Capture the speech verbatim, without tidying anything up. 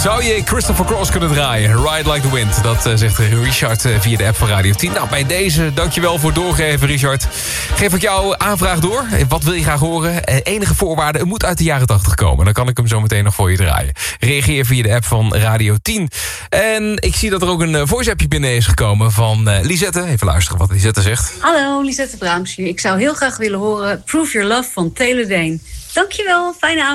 Zou je Christopher Cross kunnen draaien? Ride Like the Wind. Dat uh, zegt Richard uh, via de app van Radio tien. Nou, bij deze, dankjewel voor het doorgeven, Richard. Geef ik jouw aanvraag door. Wat wil je graag horen? Uh, enige voorwaarde, het moet uit de jaren tachtig komen. Dan kan ik hem zo meteen nog voor je draaien. Reageer via de app van Radio tien. En ik zie dat er ook een uh, voice-appje binnen is gekomen van uh, Lisette. Even luisteren wat Lisette zegt. Hallo, Lisette Braams hier. Ik zou heel graag willen horen Prove Your Love van Taylor Dayne. Dankjewel, fijne avond.